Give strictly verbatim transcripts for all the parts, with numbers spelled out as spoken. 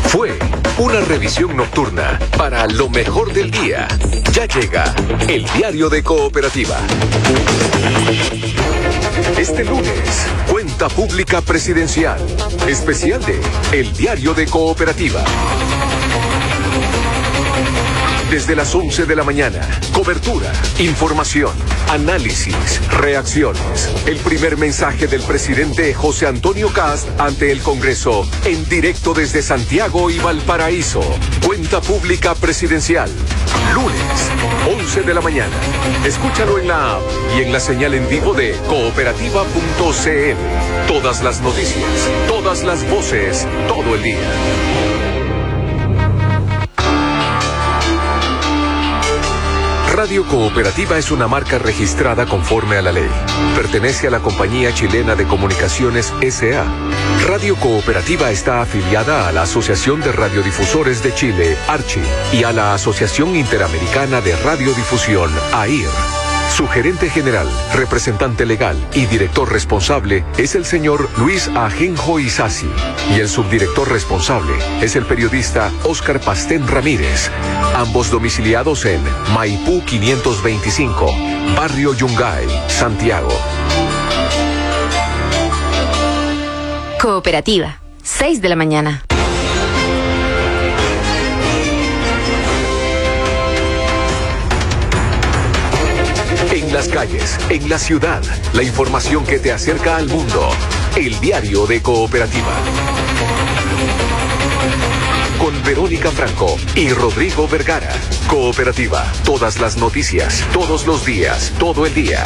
Fue una revisión nocturna para lo mejor del día. Ya llega el Diario de Cooperativa. Este lunes, Cuenta Pública Presidencial, especial de El Diario de Cooperativa. Desde las once de la mañana, cobertura, información, análisis, reacciones. El primer mensaje del presidente José Antonio Kast ante el Congreso, en directo desde Santiago y Valparaíso. Cuenta Pública Presidencial, lunes, once de la mañana. Escúchalo en la app y en la señal en vivo de cooperativa punto c l. Todas las noticias, todas las voces, todo el día. Radio Cooperativa es una marca registrada conforme a la ley. Pertenece a la Compañía Chilena de Comunicaciones S A Radio Cooperativa está afiliada a la Asociación de Radiodifusores de Chile, ARCHI, y a la Asociación Interamericana de Radiodifusión, A I R. Su gerente general, representante legal y director responsable es el señor Luis Ajenjo Isasi, y el subdirector responsable es el periodista Óscar Pastén Ramírez, ambos domiciliados en Maipú quinientos veinticinco, Barrio Yungay, Santiago. Cooperativa, seis de la mañana. En las calles, en la ciudad, la información que te acerca al mundo. El Diario de Cooperativa. Con Verónica Franco y Rodrigo Vergara. Cooperativa, todas las noticias, todos los días, todo el día.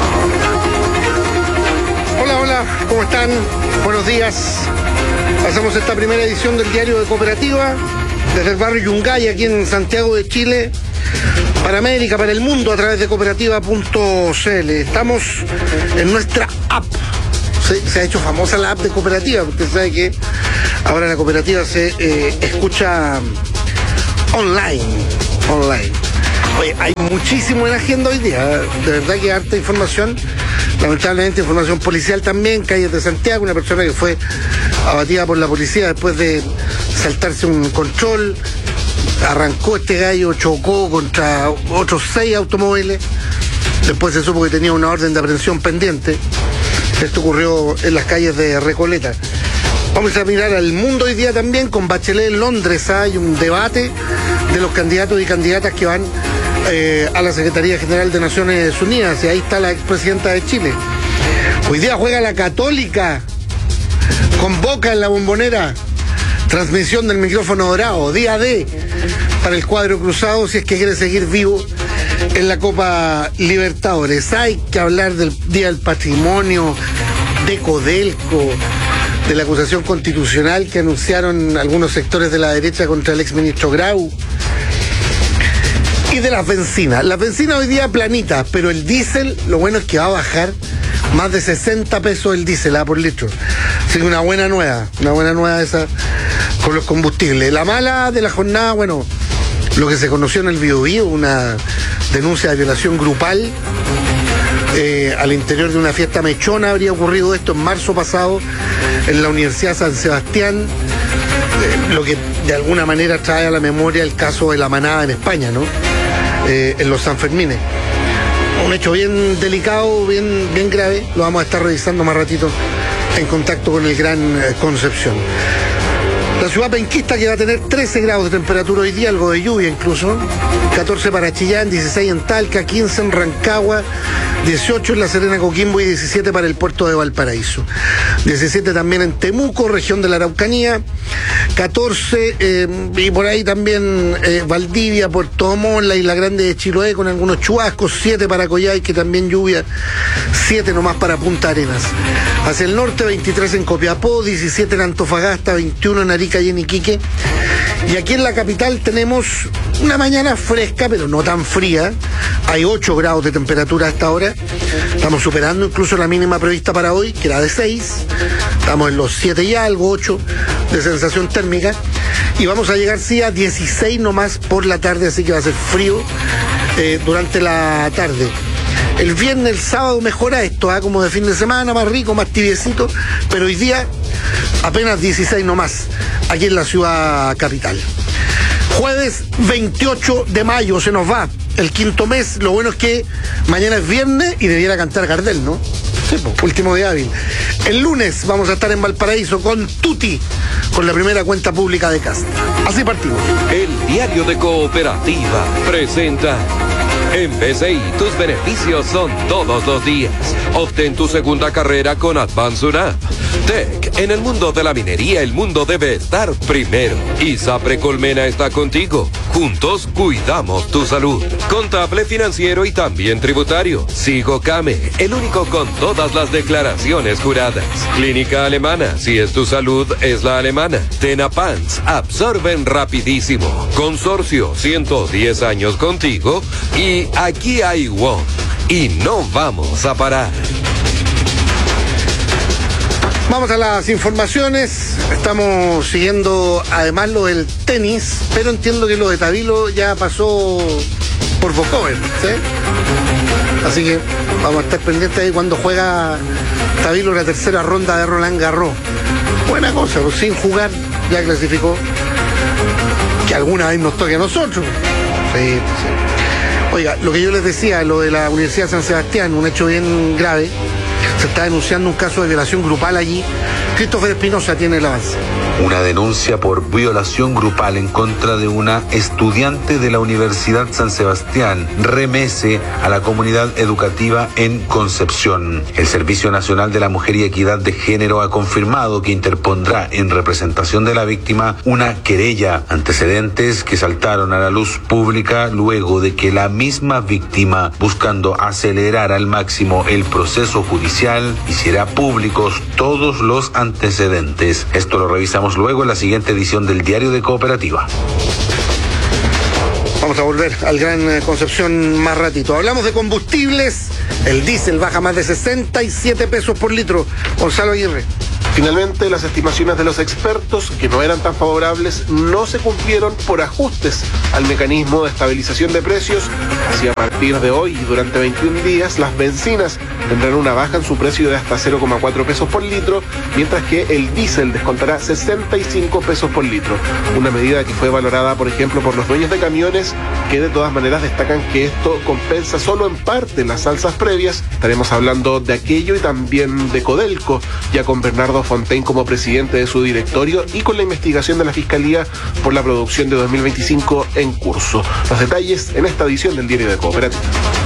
Hola, hola, ¿cómo están? Buenos días. Hacemos esta primera edición del Diario de Cooperativa desde el barrio Yungay, aquí en Santiago de Chile, para América, para el mundo, a través de cooperativa punto c l. Estamos en nuestra app. Se, se ha hecho famosa la app de Cooperativa, porque sabe que ahora la cooperativa se eh, escucha online. Online. Oye, hay muchísimo en la agenda hoy día, de verdad que harta información. Lamentablemente información policial también, calles de Santiago, una persona que fue abatida por la policía después de saltarse un control. Arrancó este gallo, chocó contra otros seis automóviles. Después se supo que tenía una orden de aprehensión pendiente. Esto ocurrió en las calles de Recoleta. Vamos a mirar al mundo hoy día también con Bachelet en Londres. Hay un debate de los candidatos y candidatas que van eh, a la Secretaría General de Naciones Unidas. Y ahí está la expresidenta de Chile. Hoy día juega la Católica con Boca en la Bombonera. Transmisión del micrófono dorado, día D para el cuadro cruzado, si es que quiere seguir vivo en la Copa Libertadores. Hay que hablar del Día del Patrimonio, de Codelco, de la acusación constitucional que anunciaron algunos sectores de la derecha contra el exministro Grau, y de las bencinas. Las bencinas hoy día planitas, pero el diésel, lo bueno es que va a bajar más de sesenta pesos el diésel ¿ah? por litro. Así que una buena nueva, una buena nueva esa con los combustibles. La mala de la jornada, bueno, lo que se conoció en el Biobío, una denuncia de violación grupal eh, al interior de una fiesta mechona. Habría ocurrido esto en marzo pasado en la Universidad San Sebastián, eh, lo que de alguna manera trae a la memoria el caso de la manada en España, ¿no? Eh, en los Sanfermines. Un hecho bien delicado, bien, bien grave. Lo vamos a estar revisando más ratito en contacto con el Gran eh, Concepción. La ciudad penquista, que va a tener trece grados de temperatura hoy día, algo de lluvia incluso. catorce para Chillán, dieciséis en Talca, quince en Rancagua, dieciocho en La Serena, Coquimbo y diecisiete para el puerto de Valparaíso. diecisiete también en Temuco, región de la Araucanía. catorce eh, y por ahí también eh, Valdivia, Puerto Montt, la Isla Grande de Chiloé con algunos chubascos. siete para Coyhaique, también lluvia. siete nomás para Punta Arenas. Hacia el norte, veintitrés en Copiapó, diecisiete en Antofagasta, veintiuno en Arica y en Iquique. Y aquí en la capital tenemos una mañana fresca, pero no tan fría. Hay ocho grados de temperatura a esta hora. Estamos superando incluso la mínima prevista para hoy, que era de seis. Estamos en los siete y algo, ocho de sensación térmica. Y vamos a llegar, sí, a dieciséis nomás por la tarde, así que va a ser frío eh, durante la tarde. El viernes, el sábado mejora esto, ¿eh? Como de fin de semana, más rico, más tibiecito, pero hoy día apenas dieciséis nomás, aquí en la ciudad capital. Jueves veintiocho de mayo, se nos va el quinto mes. Lo bueno es que mañana es viernes y debiera cantar Gardel, ¿no? Sí, pues, último día hábil. El lunes vamos a estar en Valparaíso con Tuti, con la primera cuenta pública de Casta. Así partimos. El Diario de Cooperativa presenta: en B C I tus beneficios son todos los días. Obtén tu segunda carrera con Advance Unap. Tech, en el mundo de la minería el mundo debe estar primero. ISAPRE Colmena está contigo. Juntos cuidamos tu salud. Contable, financiero y también tributario. Sigo Came, el único con todas las declaraciones juradas. Clínica Alemana, si es tu salud es la alemana. Tenapans, absorben rapidísimo. Consorcio, ciento diez años contigo. Y aquí hay WOM. Y no vamos a parar. Vamos a las informaciones. Estamos siguiendo además lo del tenis, pero entiendo que lo de Tabilo ya pasó por Vocover, ¿sí? Así que vamos a estar pendientes ahí cuando juega Tabilo la tercera ronda de Roland Garros. Buena cosa, pues sin jugar ya clasificó. Que alguna vez nos toque a nosotros. Sí, sí. Oiga, lo que yo les decía, lo de la Universidad de San Sebastián, un hecho bien grave. Se está denunciando un caso de violación grupal allí. Christopher Espinosa tiene el avance. Una denuncia por violación grupal en contra de una estudiante de la Universidad San Sebastián remece a la comunidad educativa en Concepción. El Servicio Nacional de la Mujer y Equidad de Género ha confirmado que interpondrá en representación de la víctima una querella, antecedentes que saltaron a la luz pública luego de que la misma víctima, buscando acelerar al máximo el proceso judicial, hiciera públicos todos los antecedentes. Esto lo revisamos luego en la siguiente edición del Diario de Cooperativa. Vamos a volver al Gran Concepción más ratito. Hablamos de combustibles. El diésel baja más de sesenta y siete pesos por litro. Gonzalo Aguirre. Finalmente, las estimaciones de los expertos, que no eran tan favorables, no se cumplieron por ajustes al mecanismo de estabilización de precios. Así, a partir de hoy y durante veintiún días, las bencinas tendrán una baja en su precio de hasta cero coma cuatro pesos por litro, mientras que el diésel descontará sesenta y cinco pesos por litro. Una medida que fue valorada, por ejemplo, por los dueños de camiones, que de todas maneras destacan que esto compensa solo en parte las alzas previas. Estaremos hablando de aquello y también de Codelco, ya con Bernardo Fontaine como presidente de su directorio y con la investigación de la Fiscalía por la producción de dos mil veinticinco en curso. Los detalles en esta edición del Diario de Cooperativa.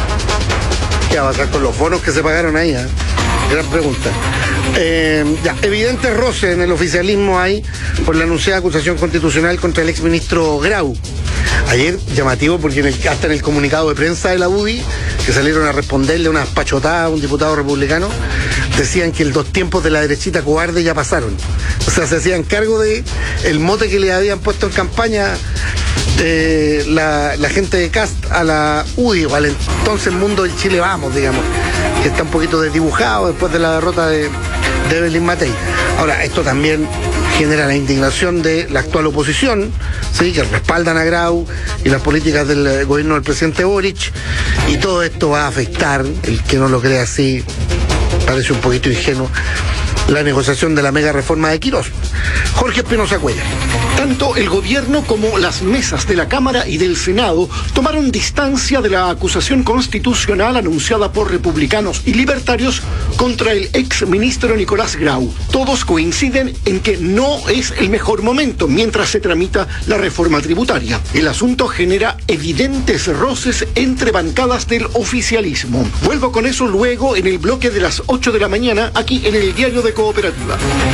¿Qué va a pasar con los bonos que se pagaron ahí? ¿eh? Gran pregunta. Eh, ya, evidente roce en el oficialismo hay por la anunciada acusación constitucional contra el exministro Grau. Ayer, llamativo, porque en el, hasta en el comunicado de prensa de la U D I, que salieron a responderle unas pachotadas a un diputado republicano, decían que el dos tiempos de la derechita cobarde ya pasaron. O sea, se hacían cargo de el mote que le habían puesto en campaña eh, la, la gente de Cast a la U D I, o al entonces Mundo del Chile Vamos, digamos, que está un poquito desdibujado después de la derrota de, de Evelyn Matei. Ahora, esto también genera la indignación de la actual oposición, ¿sí?, que respaldan a Grau y las políticas del gobierno del presidente Boric, y todo esto va a afectar, el que no lo crea así, parece un poquito ingenuo, la negociación de la mega reforma de Quirós. Jorge Espinosa Cuellar. Tanto el gobierno como las mesas de la Cámara y del Senado tomaron distancia de la acusación constitucional anunciada por republicanos y libertarios contra el ex ministro Nicolás Grau. Todos coinciden en que no es el mejor momento mientras se tramita la reforma tributaria. El asunto genera evidentes roces entre bancadas del oficialismo. Vuelvo con eso luego en el bloque de las ocho de la mañana aquí en el Diario de Cooperativa.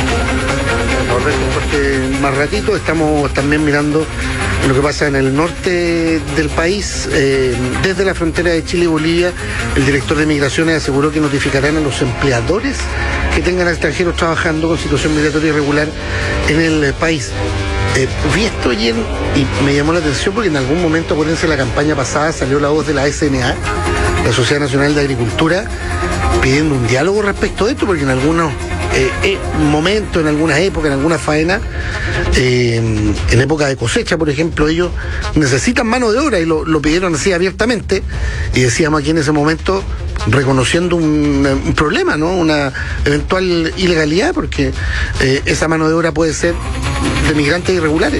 Porque más ratito estamos también mirando lo que pasa en el norte del país. Eh, desde la frontera de Chile y Bolivia, el director de Migraciones aseguró que notificarán a los empleadores que tengan a extranjeros trabajando con situación migratoria irregular en el país. Eh, vi esto ayer y me llamó la atención porque en algún momento, acuérdense, la campaña pasada salió la voz de la S N A, la Sociedad Nacional de Agricultura, pidiendo un diálogo respecto de esto, porque en algunos eh, eh, momentos, en algunas épocas, en algunas faenas, eh, en época de cosecha, por ejemplo, ellos necesitan mano de obra y lo, lo pidieron así abiertamente, y decíamos aquí en ese momento, reconociendo un, un problema, ¿no? Una eventual ilegalidad, porque eh, esa mano de obra puede ser de migrantes irregulares.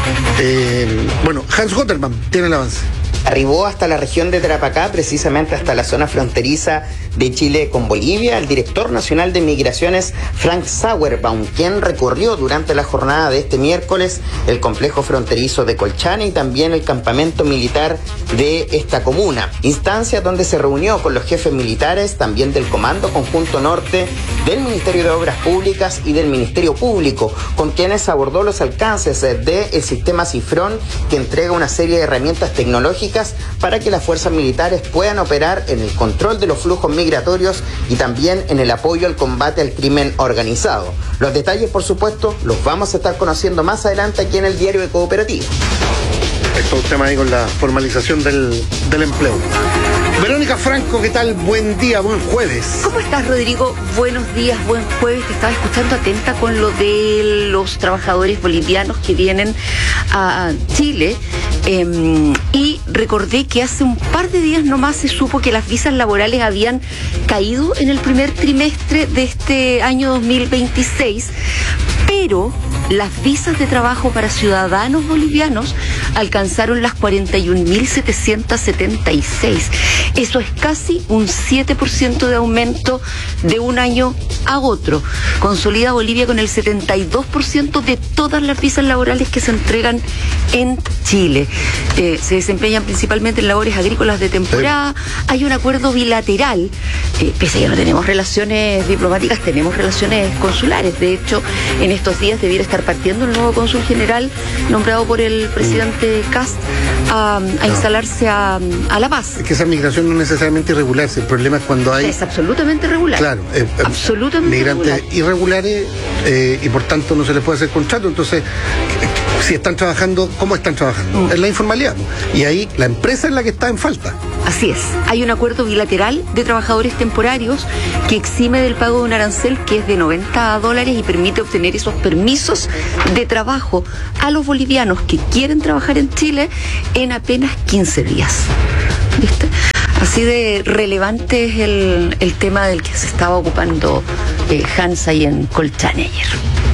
Eh, bueno, Hans Gotterman tiene el avance. Arribó hasta la región de Tarapacá, precisamente hasta la zona fronteriza de Chile con Bolivia, el director nacional de migraciones, Frank Sauerbaum, quien recorrió durante la jornada de este miércoles el complejo fronterizo de Colchane y también el campamento militar de esta comuna. Instancia donde se reunió con los jefes militares, también del Comando Conjunto Norte, del Ministerio de Obras Públicas y del Ministerio Público, con quienes abordó los alcances del sistema Cifrón, que entrega una serie de herramientas tecnológicas para que las fuerzas militares puedan operar en el control de los flujos migratorios y también en el apoyo al combate al crimen organizado. Los detalles, por supuesto, los vamos a estar conociendo más adelante aquí en el Diario de Cooperativa. Esto es un tema ahí con la formalización del, del empleo. Verónica Franco, ¿qué tal? Buen día, buen jueves. ¿Cómo estás, Rodrigo? Buenos días, buen jueves. Te estaba escuchando atenta con lo de los trabajadores bolivianos que vienen a Chile. Eh, y recordé que hace un par de días nomás se supo que las visas laborales habían caído en el primer trimestre de este año dos mil veintiséis, pero las visas de trabajo para ciudadanos bolivianos alcanzaron las cuarenta y un mil setecientos setenta y seis. Eso es casi un siete por ciento de aumento de un año a otro. Consolida Bolivia con el setenta y dos por ciento de todas las visas laborales que se entregan en Chile. Eh, se desempeñan principalmente en labores agrícolas de temporada. Hay un acuerdo bilateral. Eh, pese a que no tenemos relaciones diplomáticas, tenemos relaciones consulares. De hecho, en estos días debiera estar partiendo el nuevo cónsul general nombrado por el presidente Kast a, a instalarse a, a La Paz. Es que esa migración no es necesariamente irregular, el problema es cuando hay... Es absolutamente irregular. Claro, eh, absolutamente migrantes irregular. irregulares eh, y por tanto no se les puede hacer contrato. Entonces, si están trabajando, ¿cómo están trabajando? Mm. Es la informalidad. Y ahí la empresa es la que está en falta. Así es. Hay un acuerdo bilateral de trabajadores temporarios que exime del pago de un arancel que es de noventa dólares y permite obtener esos permisos de trabajo a los bolivianos que quieren trabajar en Chile en apenas quince días. ¿Viste? Así de relevante es el, el tema del que se estaba ocupando eh, Hans ahí en Colchane ayer.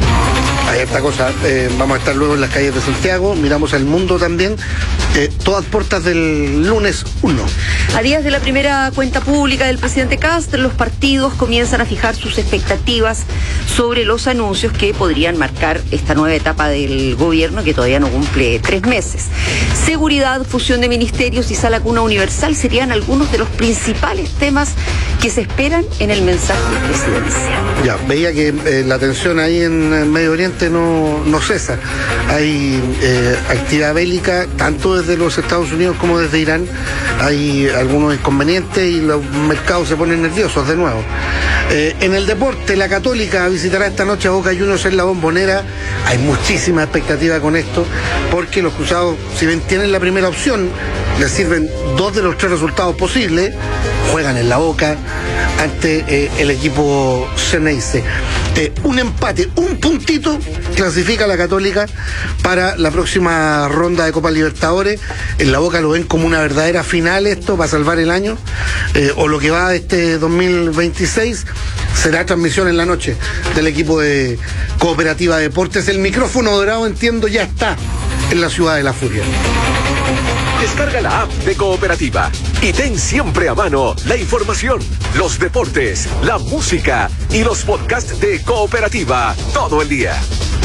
Hay esta cosa, eh, vamos a estar luego en las calles de Santiago, miramos al mundo también, eh, todas puertas del lunes uno. A días de la primera cuenta pública del presidente Kast, los partidos comienzan a fijar sus expectativas sobre los anuncios que podrían marcar esta nueva etapa del gobierno que todavía no cumple tres meses. Seguridad, fusión de ministerios y sala cuna universal serían algunos de los principales temas que se esperan en el mensaje presidencial. Ya, veía que eh, la tensión ahí en Medio Oriente no, no cesa. Hay eh, actividad bélica tanto desde los Estados Unidos como desde Irán. Hay algunos inconvenientes y los mercados se ponen nerviosos de nuevo. Eh, en el deporte, la Católica visitará esta noche a Boca Juniors en la Bombonera. Hay muchísima expectativa con esto, porque los cruzados, si bien tienen la primera opción, les sirven dos de los tres resultados posibles, juegan en la Boca ante eh, el equipo Ceneice. Eh, un empate, un puntito clasifica a la Católica para la próxima ronda de Copa Libertadores. En la Boca lo ven como una verdadera final esto para salvar el año, eh, o lo que va de este dos mil veintiséis. Será transmisión en la noche del equipo de Cooperativa Deportes. El micrófono dorado, entiendo, ya está en la ciudad de la furia. Descarga la app de Cooperativa y ten siempre a mano la información, los deportes, la música y los podcasts de Cooperativa todo el día.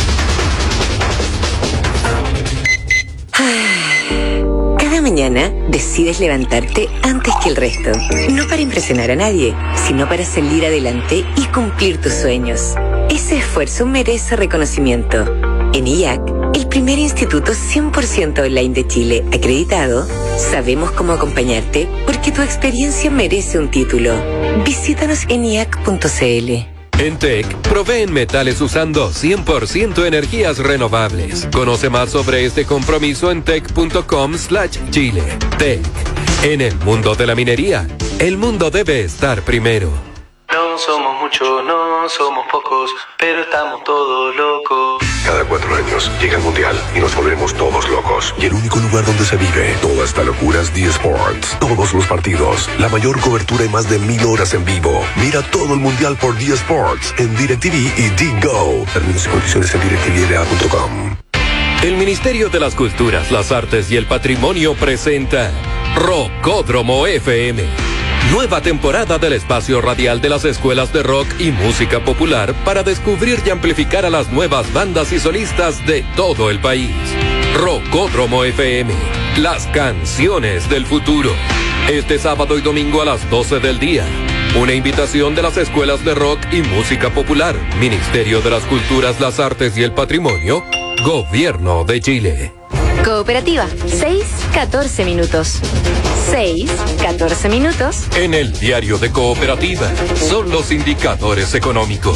Cada mañana decides levantarte antes que el resto. No para impresionar a nadie, sino para salir adelante y cumplir tus sueños. Ese esfuerzo merece reconocimiento. En I A C, el primer instituto cien por ciento online de Chile acreditado, sabemos cómo acompañarte porque tu experiencia merece un título. Visítanos en i a c punto c l. En T E C, proveen metales usando cien por ciento energías renovables. Conoce más sobre este compromiso en tec punto com slash chile. T E C. En el mundo de la minería, el mundo debe estar primero. No somos muchos, no somos pocos, pero estamos todos locos. Cada cuatro años llega el Mundial y nos volvemos todos locos. Y el único lugar donde se vive toda esta locura es D Sports. Todos los partidos, la mayor cobertura y más de mil horas en vivo. Mira todo el Mundial por D Sports en DirecTV y D-Go. Términos y condiciones en direct t v l a punto com. El Ministerio de las Culturas, las Artes y el Patrimonio presenta Rockódromo F M. Nueva temporada del espacio radial de las escuelas de rock y música popular para descubrir y amplificar a las nuevas bandas y solistas de todo el país. Rockódromo F M, las canciones del futuro. Este sábado y domingo a las doce del día. Una invitación de las escuelas de rock y música popular, Ministerio de las Culturas, las Artes y el Patrimonio, Gobierno de Chile. Cooperativa, seis catorce minutos. seis catorce minutos. En el diario de Cooperativa son los indicadores económicos.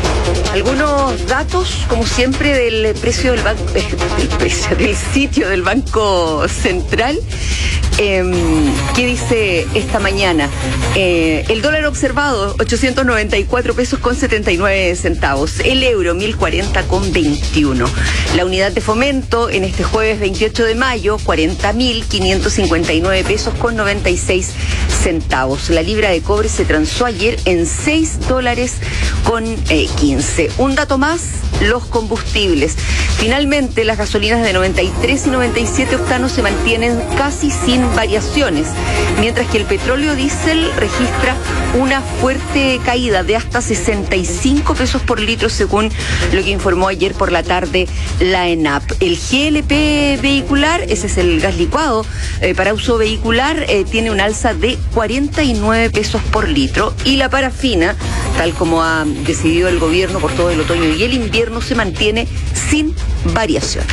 Algunos datos, como siempre, del precio del banco, eh, del precio del sitio del Banco Central. Eh, ¿Qué dice esta mañana? Eh, el dólar observado, ochocientos noventa y cuatro pesos con setenta y nueve centavos. El euro, mil cuarenta con veintiuno. La unidad de fomento en este jueves veintiocho de mayo, cuarenta mil quinientos cincuenta y nueve pesos con noventa y seis centavos. La libra de cobre se transó ayer en seis dólares con eh, quince. Un dato más, los combustibles. Finalmente, las gasolinas de noventa y tres y noventa y siete octanos se mantienen casi sin variaciones, mientras que el petróleo diésel registra una fuerte caída de hasta sesenta y cinco pesos por litro, según lo que informó ayer por la tarde la ENAP. El G L P vehicular, ese es el gas licuado eh, para uso vehicular, eh, tiene un alza de cuarenta y nueve pesos por litro, y la parafina, tal como ha decidido el gobierno por todo el otoño y el invierno, se mantiene sin variaciones.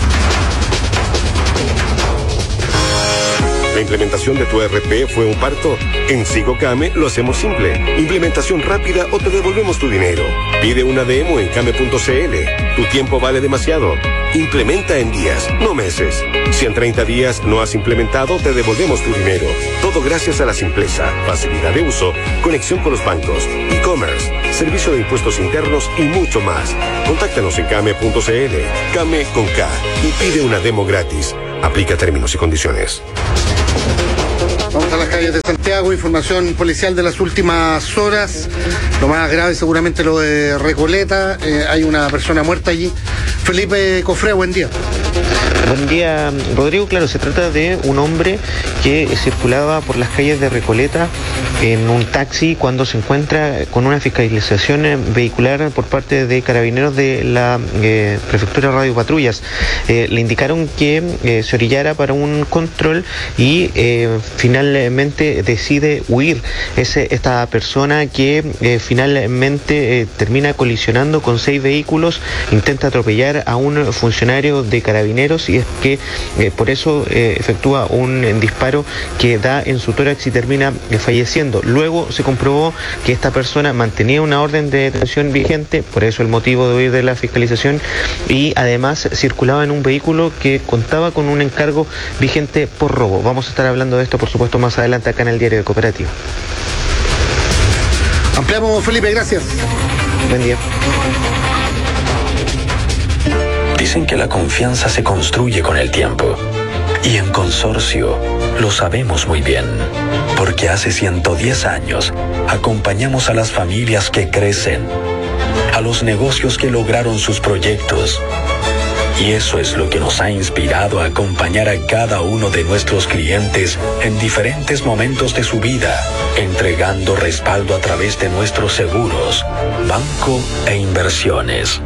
¿La implementación de tu E R P fue un parto? En Sigocame lo hacemos simple. Implementación rápida o te devolvemos tu dinero. Pide una demo en came punto c l. Tu tiempo vale demasiado. Implementa en días, no meses. Si en treinta días no has implementado, te devolvemos tu dinero. Todo gracias a la simpleza, facilidad de uso, conexión con los bancos, e-commerce, servicio de impuestos internos y mucho más. Contáctanos en came punto c l. Came con K y pide una demo gratis. Aplica términos y condiciones. Vamos a las calles de Santiago, información policial de las últimas horas. Lo más grave seguramente lo de Recoleta, eh, hay una persona muerta allí. Felipe Cofré, buen día. Buen día, Rodrigo. Claro, se trata de un hombre que circulaba por las calles de Recoleta en un taxi cuando se encuentra con una fiscalización vehicular por parte de carabineros de la eh, Prefectura Radio Patrullas. Eh, le indicaron que eh, se orillara para un control y eh, finalmente decide huir. Es esta persona que eh, finalmente eh, termina colisionando con seis vehículos, intenta atropellar a un funcionario de carabineros y es que eh, por eso eh, efectúa un eh, disparo que da en su tórax y termina eh, falleciendo. Luego se comprobó que esta persona mantenía una orden de detención vigente, por eso el motivo de huir de la fiscalización, y además circulaba en un vehículo que contaba con un encargo vigente por robo. Vamos a estar hablando de esto, por supuesto, más adelante acá en el diario de Cooperativa. Ampliamos, Felipe, gracias. Buen día. Dicen que la confianza se construye con el tiempo. Y en Consorcio lo sabemos muy bien. Porque hace ciento diez años acompañamos a las familias que crecen, a los negocios que lograron sus proyectos. Y eso es lo que nos ha inspirado a acompañar a cada uno de nuestros clientes en diferentes momentos de su vida, entregando respaldo a través de nuestros seguros, banco e inversiones.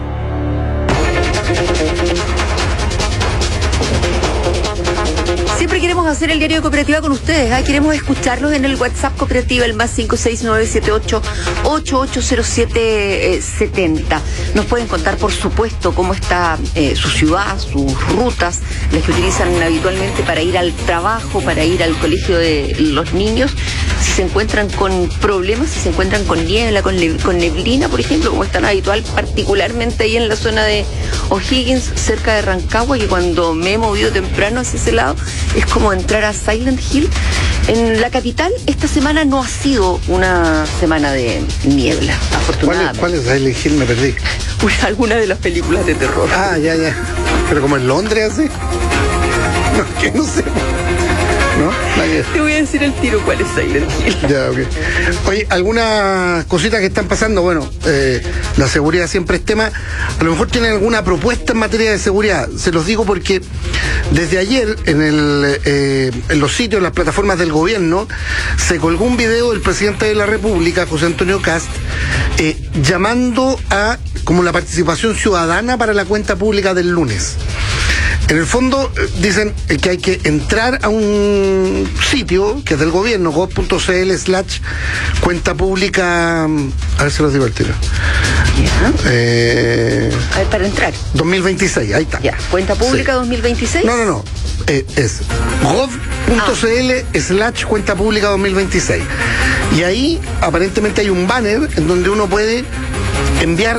Siempre queremos hacer el diario de Cooperativa con ustedes, ¿eh? Queremos escucharlos en el WhatsApp Cooperativa, el más cinco seis nueve siete ocho ocho ocho cero siete siete cero. Nos pueden contar, por supuesto, cómo está eh, su ciudad, sus rutas, las que utilizan habitualmente para ir al trabajo, para ir al colegio de los niños. Si se encuentran con problemas, si se encuentran con niebla, con, le- con neblina, por ejemplo, como es tan habitual, particularmente ahí en la zona de O'Higgins, cerca de Rancagua, que cuando me he movido temprano hacia ese lado, es como entrar a Silent Hill. En la capital, esta semana no ha sido una semana de niebla, afortunadamente. ¿Cuál es? ¿Cuál es? A elegir, me perdí. Pues alguna de las películas de terror. Ah, ya, ya. Pero como en Londres, así. No, que no sé. ¿No? Te voy a decir el tiro cuál es Silent Hill. Ya, ok. Oye, algunas cositas que están pasando, bueno, eh, la seguridad siempre es tema. A lo mejor tienen alguna propuesta en materia de seguridad. Se los digo porque desde ayer en, el, eh, en los sitios, en las plataformas del gobierno, se colgó un video del presidente de la República, José Antonio Kast, eh, llamando a como la participación ciudadana para la cuenta pública del lunes. En el fondo dicen que hay que entrar a un sitio que es del gobierno, gov punto cl slash cuenta pública, a ver si los digo al tiro. Yeah. Eh, a ver, para entrar. dos mil veintiséis, ahí está. Ya, cuenta pública sí. dos mil veintiséis. No, no, no. Eh, es gov punto cl ah. slash cuenta pública dos mil veintiséis. Y ahí aparentemente hay un banner en donde uno puede enviar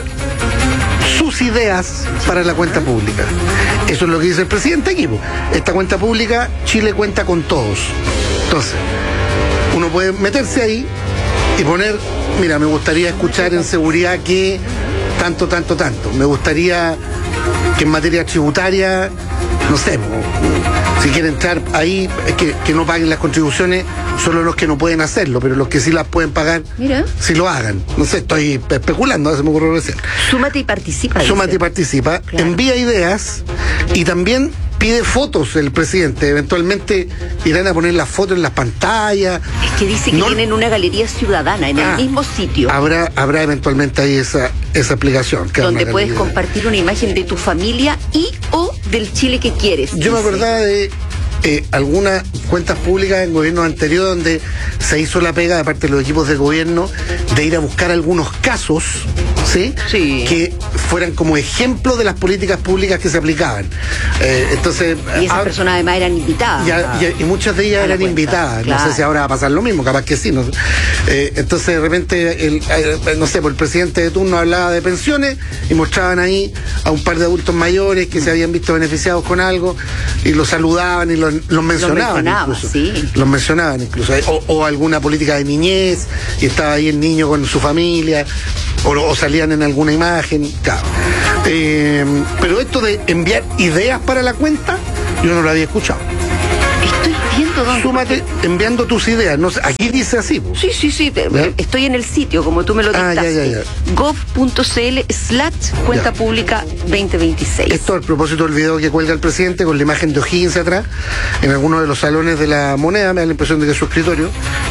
sus ideas para la cuenta pública. Eso es lo que dice el presidente aquí. Esta cuenta pública, Chile cuenta con todos. Entonces, uno puede meterse ahí y poner, mira, me gustaría escuchar en seguridad que tanto, tanto, tanto. Me gustaría que en materia tributaria, no sé, si quieren entrar ahí, que, que no paguen las contribuciones solo los que no pueden hacerlo, pero los que sí las pueden pagar, mira, si lo hagan. No sé, estoy especulando, se me ocurrió recién. Súmate y participa. Súmate dice. y participa, claro. Envía ideas y también pide fotos el presidente. Eventualmente irán a poner las fotos en las pantallas. Es que dice que no, tienen una galería ciudadana en ah, el mismo sitio. Habrá, habrá eventualmente ahí esa, esa aplicación. Donde puedes compartir una imagen de tu familia y o del Chile que quieres. Yo dice. me acordaba de eh, algunas cuentas públicas en gobiernos anteriores donde se hizo la pega de parte de los equipos de gobierno de ir a buscar algunos casos, ¿sí? Sí. Que fueran como ejemplo de las políticas públicas que se aplicaban. Eh, entonces, y esas a, personas además eran invitadas. Y, a, y, a, y muchas de ellas eran cuenta, invitadas. Claro. No sé si ahora va a pasar lo mismo, capaz que sí. No, eh, entonces, de repente, el, el, no sé, pues el presidente de turno hablaba de pensiones y mostraban ahí a un par de adultos mayores que se habían visto beneficiados con algo y los saludaban y los, los mencionaban. Los mencionaba, incluso. Sí. Los mencionaban incluso. O, o alguna política de niñez y estaba ahí el niño con su familia. O, o salían en alguna imagen, claro. Eh, pero esto de enviar ideas para la cuenta, yo no lo había escuchado. Estoy viendo dónde. Súmate enviando tus ideas. No sé, aquí dice así. Sí, sí, sí. ¿Ya? Estoy en el sitio, como tú me lo dictaste. Ah, ya, ya, ya. gov punto cl slash cuenta pública veinte veintiséis. Esto al propósito del video que cuelga el presidente con la imagen de O'Higgins atrás, en alguno de los salones de la Moneda, me da la impresión de que es su escritorio.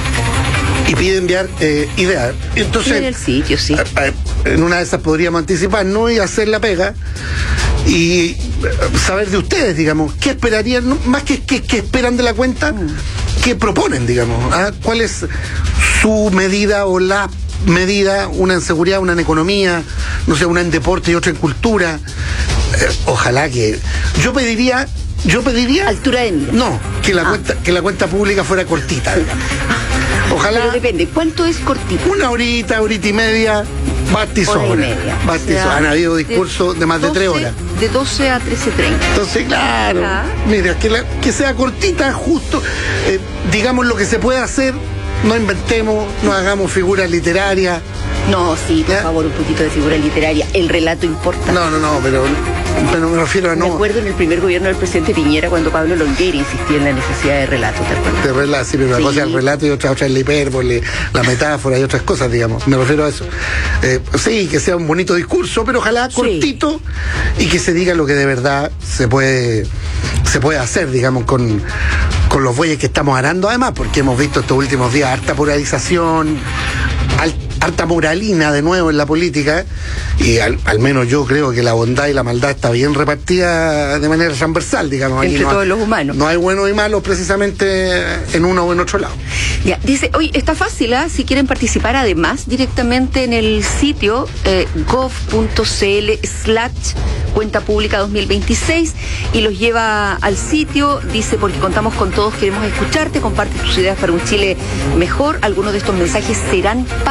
Y pide enviar eh, ideas. Entonces, en el sitio, sí. A, a, en una de esas podríamos anticiparnos y hacer la pega y saber de ustedes, digamos, qué esperarían, no, más que qué esperan de la cuenta, mm. qué proponen, digamos, ¿ah? ¿Cuál es su medida o la medida, una en seguridad, una en economía, no sé, una en deporte y otra en cultura? Eh, ojalá que. Yo pediría. Yo pediría. Altura de mira. No, que la ah. cuenta, que la cuenta pública fuera cortita, digamos. Ojalá. Pero depende, ¿cuánto es cortito? Una horita, horita y media, basta y sobra. Hora y media. Basta y sobra. Han habido discursos de, de más de tres horas. De doce a trece treinta. Entonces, claro, ah. mira, que, la, que sea cortita, justo, eh, digamos lo que se puede hacer, no inventemos, no hagamos figuras literarias. No, sí, por ¿ya? favor, un poquito de figura literaria. El relato importa. No, no, no, pero, pero me refiero a no. Me acuerdo en el primer gobierno del presidente Piñera cuando Pablo Longueira insistía en la necesidad de relato, ¿te acuerdas? De relato, sí, pero una sí. cosa es el relato y otra, otra es la hipérbole, la metáfora y otras cosas, digamos. Me refiero a eso. Eh, sí, que sea un bonito discurso, pero ojalá sí. cortito y que se diga lo que de verdad se puede, se puede hacer, digamos, con, con los bueyes que estamos arando, además, porque hemos visto estos últimos días harta polarización, alta harta moralina de nuevo en la política y al, al menos yo creo que la bondad y la maldad está bien repartida de manera transversal, digamos. Entre no todos hay, los humanos. No hay buenos y malos precisamente en uno o en otro lado. Ya, dice, oye, está fácil, ¿eh? Si quieren participar además directamente en el sitio eh, gov punto cl slash cuenta pública dos mil veintiséis y los lleva al sitio, dice, porque contamos con todos, queremos escucharte, comparte tus ideas para un Chile mejor. Algunos de estos mensajes serán parte de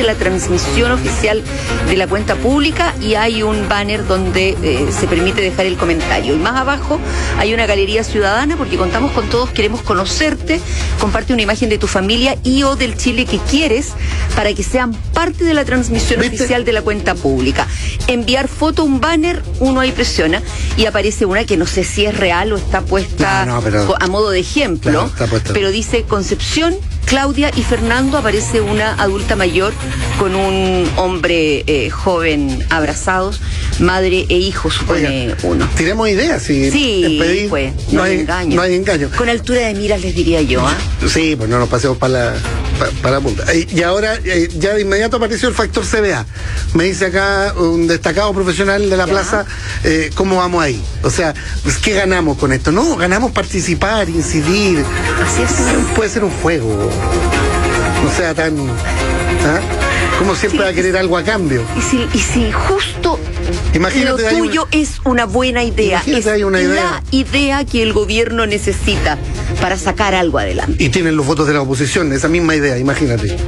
la transmisión oficial de la cuenta pública y hay un banner donde eh, se permite dejar el comentario. Y más abajo hay una galería ciudadana porque contamos con todos, queremos conocerte, comparte una imagen de tu familia y o del Chile que quieres para que sean parte de la transmisión ¿Viste? oficial de la cuenta pública. Enviar foto, un banner, uno ahí presiona y aparece una que no sé si es real o está puesta no, no, pero, a modo de ejemplo, claro, pero dice Concepción, Claudia y Fernando. Aparece una adulta mayor con un hombre eh, joven abrazados, madre e hijo, supone Oiga, uno. Tiremos ideas, si sí, pedir, pues, no, no hay engaño. No hay engaño. Con altura de miras les diría yo, ¿ah? ¿eh? Sí, pues no nos pasemos para la, para, para la punta. Y ahora, ya de inmediato apareció el factor C B A. Me dice acá un destacado profesional de la ya. plaza, eh, ¿cómo vamos ahí? O sea, pues, ¿qué ganamos con esto? No, ganamos participar, incidir. Así es. Puede ser un juego. No sea tan... ¿ah? Como siempre sí, va a querer algo a cambio. Y si, y si justo Imagínate lo tuyo una... es una buena idea, es hay una idea. la idea que el gobierno necesita para sacar algo adelante. Y tienen los votos de la oposición, esa misma idea, imagínate.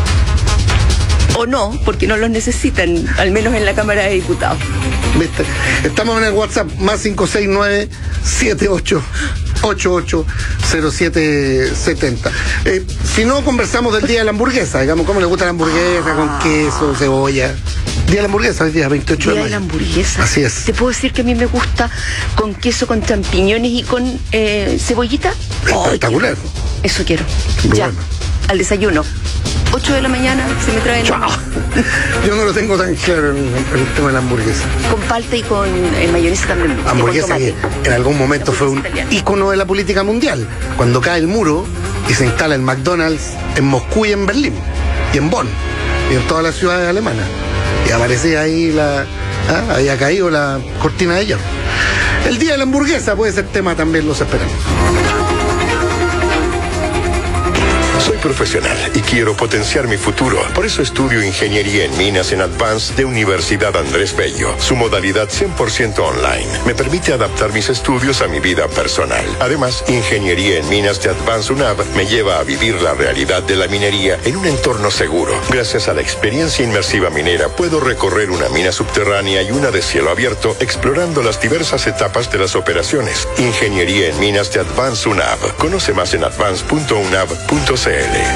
O no, porque no los necesitan, al menos en la Cámara de Diputados. ¿Viste? Estamos en el WhatsApp, más cinco seis nueve, siete ocho ocho ocho cero siete siete cero. Eh, si no, conversamos del día de la hamburguesa, digamos, cómo le gusta la hamburguesa, ah. con queso, cebolla. Día de la hamburguesa, hoy día veintiocho de mayo. Día de la hamburguesa. Así es. Te puedo decir que a mí me gusta con queso, con champiñones y con eh, cebollita. Espectacular. Oh, eso quiero. Muy ya. Bueno. Al desayuno. ocho de la mañana se me traen. Yo no lo tengo tan claro en el tema de la hamburguesa. Con palta y con eh, mayonesa también. Hamburguesa que en algún momento fue un italiana. ícono de la política mundial. Cuando cae el muro y se instala el McDonald's en Moscú y en Berlín. Y en Bonn. Y en todas las ciudades alemanas. Y aparecía ahí la... ¿ah? Había caído la cortina de hierro. El día de la hamburguesa puede ser tema también, los esperamos. Soy profesional y quiero potenciar mi futuro. Por eso estudio Ingeniería en Minas en Advance de Universidad Andrés Bello. Su modalidad cien por ciento online me permite adaptar mis estudios a mi vida personal. Además, Ingeniería en Minas de Advance UNAV me lleva a vivir la realidad de la minería en un entorno seguro. Gracias a la experiencia inmersiva minera, puedo recorrer una mina subterránea y una de cielo abierto, explorando las diversas etapas de las operaciones. Ingeniería en Minas de Advance UNAV. Conoce más en advance punto unav punto c l.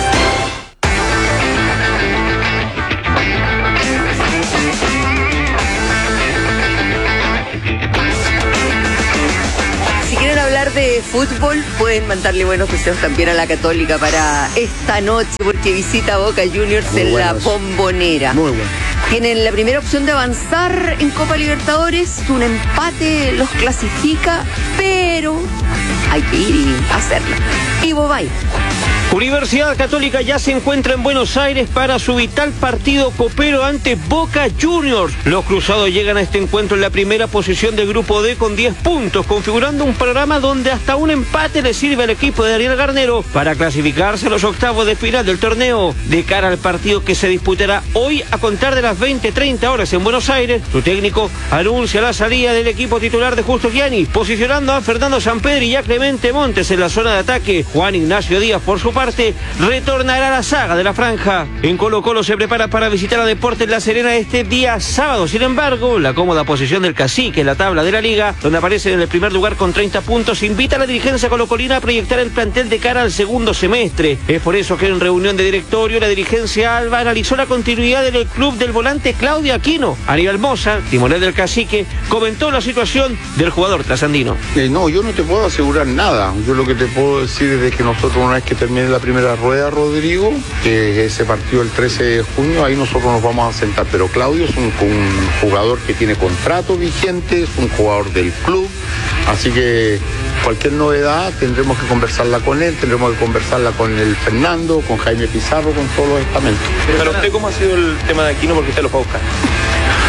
Si quieren hablar de fútbol, pueden mandarle buenos deseos también a la Católica para esta noche, porque visita Boca Juniors Muy en buenos. la Bombonera. Muy bueno. Tienen la primera opción de avanzar en Copa Libertadores, un empate los clasifica, pero hay que ir y hacerlo. Ivo Bay. Universidad Católica ya se encuentra en Buenos Aires para su vital partido copero ante Boca Juniors. Los cruzados llegan a este encuentro en la primera posición del grupo D con diez puntos, configurando un panorama donde hasta un empate le sirve al equipo de Ariel Garnero para clasificarse a los octavos de final del torneo. De cara al partido que se disputará hoy a contar de las veinte treinta horas en Buenos Aires, su técnico anuncia la salida del equipo titular de Justo Gianni, posicionando a Fernando Sampedri y a Clemente Montes en la zona de ataque. Juan Ignacio Díaz, por su parte, retornará a la saga de la franja. En Colo Colo se prepara para visitar a Deportes La Serena este día sábado. Sin embargo, la cómoda posición del Cacique en la tabla de la liga, donde aparece en el primer lugar con treinta puntos, invita a la dirigencia colocolina a proyectar el plantel de cara al segundo semestre. Es por eso que en reunión de directorio la dirigencia alba analizó la continuidad del club del volante Claudio Aquino. Aníbal Moza, timonel del Cacique, comentó la situación del jugador trasandino. Eh, no, yo no te puedo asegurar nada. Yo lo que te puedo decir es de que nosotros, una vez que termine la primera rueda, Rodrigo, que ese partido el trece de junio, ahí nosotros nos vamos a sentar. Pero Claudio es un, un jugador que tiene contrato vigente, es un jugador del club, así que cualquier novedad tendremos que conversarla con él, tendremos que conversarla con el Fernando, con Jaime Pizarro, con todos los estamentos. Para usted, ¿cómo ha sido el tema de Aquino? Porque usted lo fue a buscar. Bueno,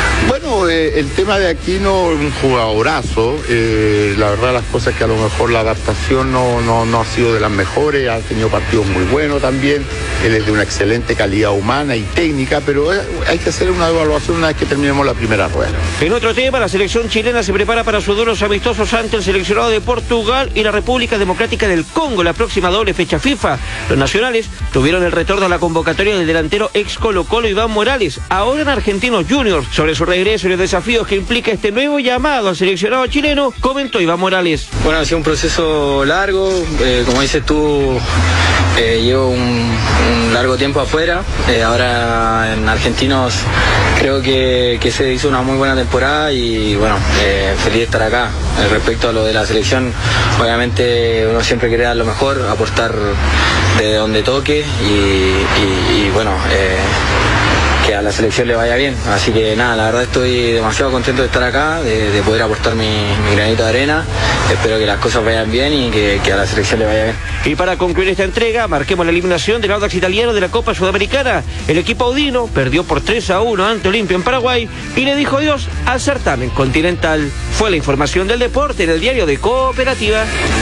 Bueno, eh, el tema de Aquino es un jugadorazo. Eh, la verdad, las cosas que a lo mejor la adaptación no, no, no ha sido de las mejores, ha tenido partidos muy buenos también. Él es de una excelente calidad humana y técnica, pero eh, hay que hacer una evaluación una vez que terminemos la primera rueda. En otro tema, la selección chilena se prepara para sus duelos amistosos ante el seleccionado de Portugal y la República Democrática del Congo, la próxima doble fecha FIFA. Los nacionales tuvieron el retorno a la convocatoria del delantero ex Colo Colo Iván Morales, ahora en Argentinos Juniors. Sobre su regreso y los desafíos que implica este nuevo llamado al seleccionado chileno, comentó Iván Morales. Bueno, ha sido un proceso largo, eh, como dices tú, eh, llevo un, un largo tiempo afuera, eh, ahora en Argentinos creo que, que se hizo una muy buena temporada y bueno, eh, feliz de estar acá. Eh, respecto a lo de la selección, obviamente uno siempre quiere dar lo mejor, aportar de donde toque y, y, y bueno, eh, que a la selección le vaya bien. Así que nada, la verdad estoy demasiado contento de estar acá, de, de poder aportar mi, mi granito de arena. Espero que las cosas vayan bien y que, que a la selección le vaya bien. Y para concluir esta entrega, marquemos la eliminación del Audax italiano de la Copa Sudamericana. El equipo audino perdió por tres a uno ante Olimpia en Paraguay y le dijo adiós al certamen continental. Fue la información del deporte en el diario de Cooperativa.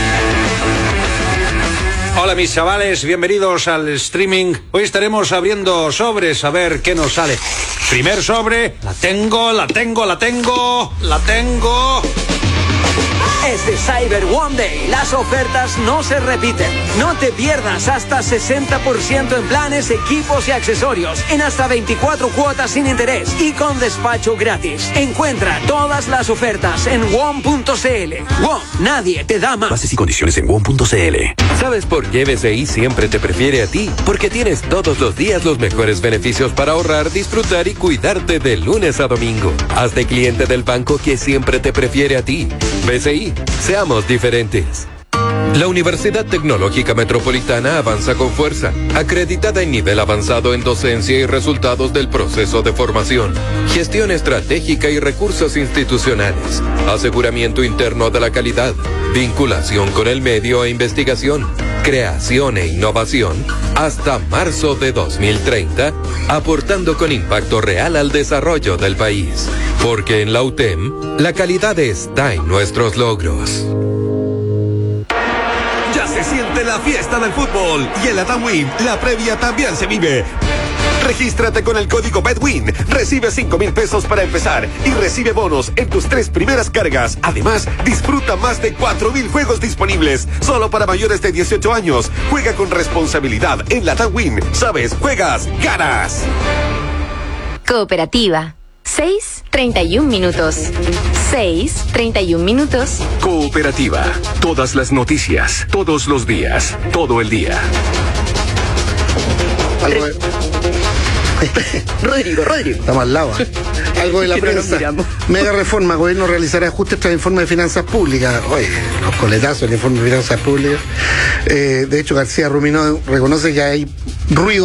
Hola mis chavales, bienvenidos al streaming. Hoy estaremos abriendo sobres a ver qué nos sale. Primer sobre, la tengo, la tengo, la tengo, la tengo. Es de Cyber One Day. Las ofertas no se repiten. No te pierdas hasta sesenta por ciento en planes, equipos y accesorios. En hasta veinticuatro cuotas sin interés y con despacho gratis. Encuentra todas las ofertas en W O M punto C L. W O M, nadie te da más. Bases y condiciones en W O M punto C L. ¿Sabes por qué B C I siempre te prefiere a ti? Porque tienes todos los días los mejores beneficios para ahorrar, disfrutar y cuidarte de lunes a domingo. Hazte cliente del banco que siempre te prefiere a ti. B C I, seamos diferentes. La Universidad Tecnológica Metropolitana avanza con fuerza, acreditada en nivel avanzado en docencia y resultados del proceso de formación, gestión estratégica y recursos institucionales, aseguramiento interno de la calidad, vinculación con el medio e investigación, creación e innovación, hasta marzo de dos mil treinta, aportando con impacto real al desarrollo del país. Porque en la U T E M, la calidad está en nuestros logros. Se siente la fiesta del fútbol y en la TAMWIN la previa también se vive. Regístrate con el código BETWIN, recibe cinco mil pesos para empezar y recibe bonos en tus tres primeras cargas. Además, disfruta más de cuatro mil juegos disponibles solo para mayores de dieciocho años. Juega con responsabilidad en la TAMWIN. Sabes, juegas, ganas. Cooperativa. seis, treinta y un minutos. seis, treinta y un minutos. Cooperativa. Todas las noticias, todos los días, todo el día. Algo de... Rodrigo, Rodrigo. Estamos al lado. Algo de la prensa. Mega reforma. Gobierno realizará ajustes tras informe de finanzas públicas. Oye, los coletazos del informe de finanzas públicas. Eh, de hecho, García Ruminó reconoce que hay ruido